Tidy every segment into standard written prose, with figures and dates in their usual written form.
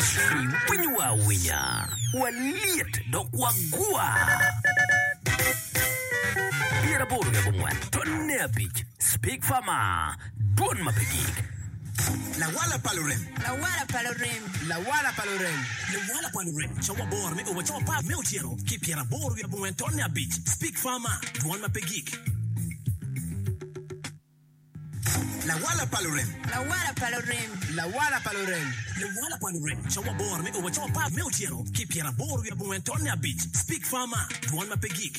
Winya waliet dok wagwa Biara boru ya bungwan tonne abich Speak Farmer Don mapigik La wala palorem. La wala palorem. La wala palorem. La wala palorem. Chawa bor me owa chawa pa me otiero. Keep yara boru ya bungwan tonne abich Speak Farmer Don mapigik La wala palorem. La wala palorem. La wala palorem. La wala palorem. Chawa bor me owa chawa pa me otiero. Keep yara boru ya bungwan tonne abich Speak Farmer Don mapigik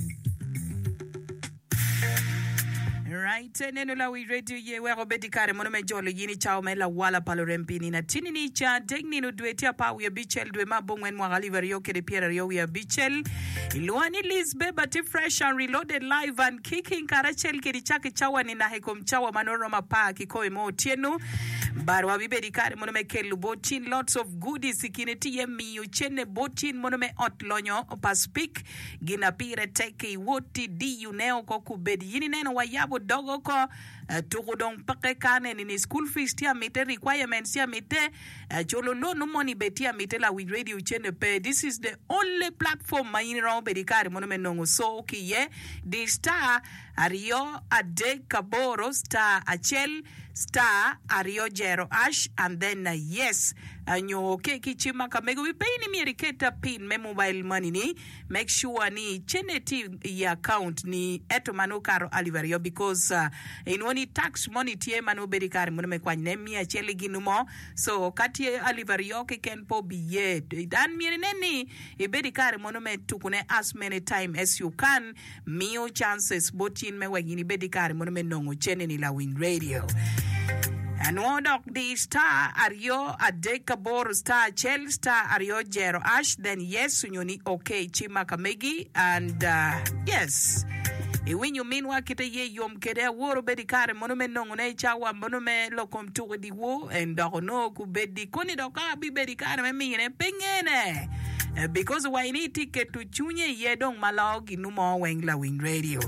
Right, neno la we radio ye we robedi kare mono me jolo yini chao me la wala palorempini na tini ni cha degni no duetia pa we bichel dwe mabongwen mwagali verio kede piera rio we bichel Iluani Lisbe bati fresh and reloaded live and kicking karachel kedi chake chawa ni na hekom chawa manoro mapa kikoe mo tienu barwa bibedi kare mono me kelu botin lots of goodies ikineti ye mi uchene botin mono me otlonyo pa speak gina pire teke woti di yuneo koku bedi yini neno wayabo dogo ko tukudong pakekane ni school fees tia mite requirements tia mite cholo no money betia mite la with radio chene pe. This is the only platform mayini rao bedikari mono menongo so kiye di star ario ade kaboro star achel star ario jero ash and then yes anyo keki chima kamego we pay ni miriketa pin me mobile money ni make sure ni cheneti ya account ni eto manukaro alivario because in one tax money tie manu bedikari mono me kwanye mi achele ginumo so kati alivario ke ken po biye dan mire neni e bedikari mono me tukune as many time as you can mio chances botin me wagini bedikari mono me nongo chene ni la win radio. And one of the star Ario Adekabor star Chel star Ario Jero Ash then yes sunyoni okay Chima Kamegi and yes when you mean wakita ye yom kede woro bedi kare monume nongone chawa monume lokom tuwe di wo and no kubedi koni doka bi bedi kare me mine pengene because why ni ticket to chunye ye dong malog inumo wengla wing radio.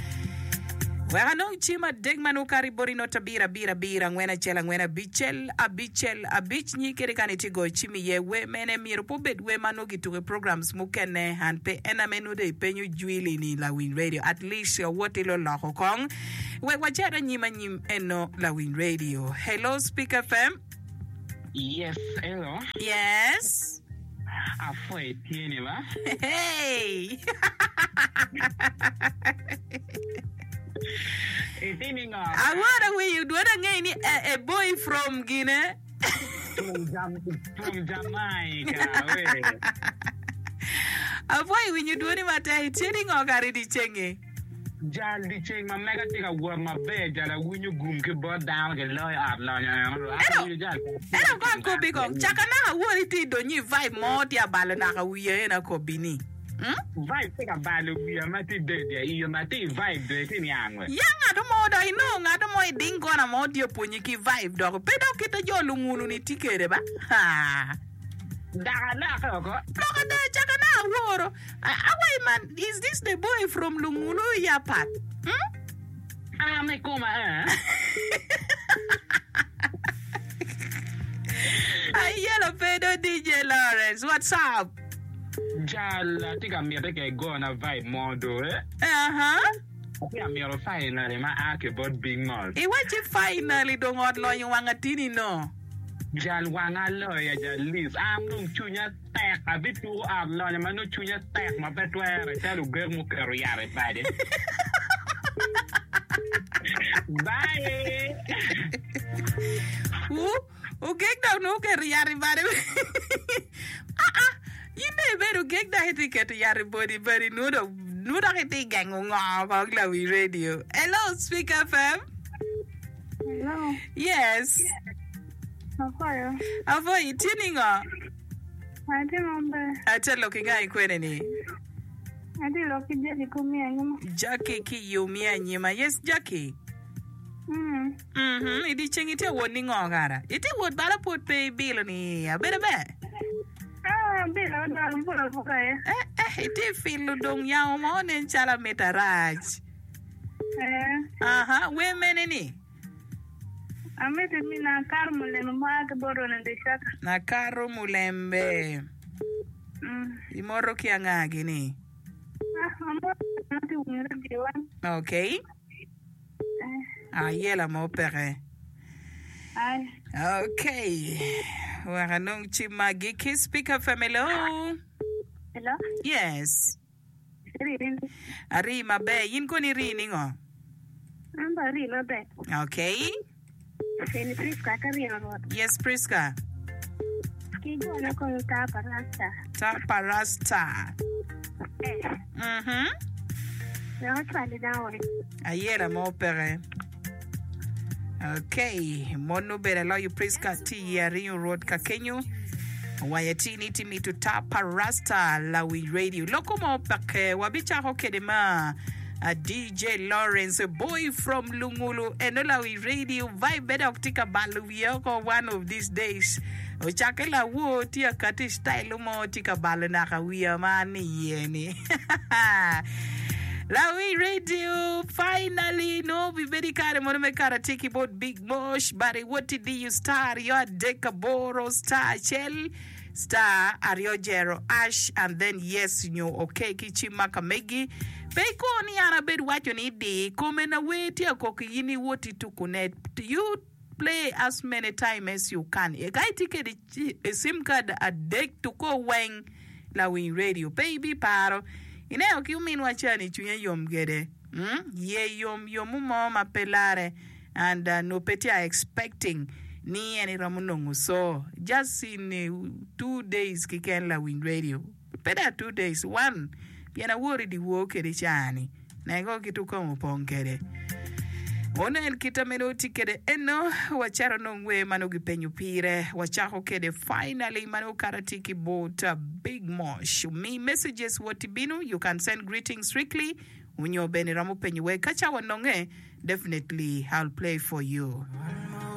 Wega no chima degmanu karibori no tabira bira ngwena chela ngwena bichel abich nyikere kaniti go chimi ye we mene miru po bed we manu gituwe programs mukene han pe ena menu de penyu juili ni la win radio at least your wotilo la hokong we wachara nyima nyim eno la win radio. Hello Speak FM. Yes, hello. Yes. Afoy tieni ba? Hey. I wonder where you do a boy from Guinea. From Jamaica. A boy when you do any matter, cheating or carry the chenge. Jal di cheng ma mega tika gwa ma be jala winyu gum ke bo down ke loy up la nya. Ero kwa ko big on. Chakana wori ti do ni vibe mo ti abalo na ka wiye na ko bini. Vibe take a balo we ma ti de de iyo ma ti vibe de ti nyangwe. Yanga do mo do ino ngado mo dingo na mo ti opunyi ki vibe do. Pedo kita jo lungunu ni tikere ba. Ha. Daga na ko. Loka da chakana woro. Away man, is this the boy from Lungulu Yapat? Me kuma Yellow pedo DJ Lawrence, what's up? Jal tika mi take go na vibe modo Okay, I'm your finally ma ake bot big mall. What you finally don't want lo yung wangatini no? Jal wanga lo ya jal lis am nung chunya tek abitu am lo ya manu chunya tek ma betwere chalu ger mu kero yare bade. Bye. Gek da no kero yare bade. Yinde beru gek da hiti keto yare body body nudo hiti gango ngog la we radio. Hello Speak FM. Hello. Yes. How are you tuning up? I remember. I tell looking guy kweneni. I did look at Jackie Kumia. Jackie ki yumia nyima. Yes, Jackie. Idi chengite warning ogara. Iti would bala put pay bill ni a bit of bad. Bill, I don't put up okay. Iti feel dong yaw mon and chala metaraj. Women any. Amete mina karmule mwaga boro na ndeshaka. Na Karo Mulembe. Imoro kiangagi ni. Ambo nati umira diwan. Okay. Yela mo pere. Ay. Okay. Waranong chimagi kiss speaker family. Hello? Yes. Rini. Ari mabe yin ko ni rini ngo. Amba ri mabe. Okay. Seni Priska kariya road. Yes, Priska. Kigo na ko tapa rasta. Tapa Rasta. Na twali dawe. Ayera mo pere. Okay. Mono bere lo you Priska ti ya Rio Road Kakenyo. Wayatini timi to Tapa Rasta la we radio. Loko mo pake wabicha hokedema. A DJ Lawrence, a boy from Lungulu, and we radio vibe better kutika balu yoko one of these days. Ochakela wo tia kati style mo tika balu naka wia mani yeni. Lawi radio finally no be very kare mono me kara tiki boat Big Mosh bari what did you star your Decaboro star Shell star Ariojero Ash and then yes nyo okay Kichimaka Megi Beko ni ana bed what you need de come na wait ya kokini what to connect you play as many times as you can a guy ticket a sim card a deck to go wang Lawi radio baby paro Ineo kiumin wachani chunye yom gede. Ye yom mo mapelare and no petia expecting ni any ramunongu. So just in 2 days kiken la win radio. Peda 2 days. One piana wori di woke di chani. Na ego kitu komo pongere. Ona el kita menoti kede eno wacharo nongwe manogi penyu pire wachaho kede finally mano karatiki boat Big Mosh. Me messages watibinu you can send greetings strictly unyo beni ramu penyu we kacha wanonge definitely I'll play for you.